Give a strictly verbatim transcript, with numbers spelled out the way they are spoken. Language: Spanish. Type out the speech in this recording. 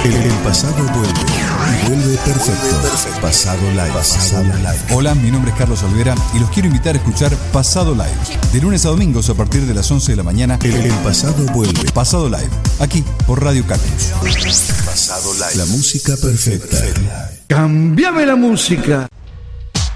El pasado vuelve y vuelve perfecto. Pasado Live. Pasado Live. Hola, mi nombre es Carlos Olvera y los quiero invitar a escuchar Pasado Live. De lunes a domingos a partir de las once de la mañana. El, el pasado vuelve. Pasado Live. Aquí por Radio Cactus. Pasado Live. La música perfecta. ¡Cámbiame la música!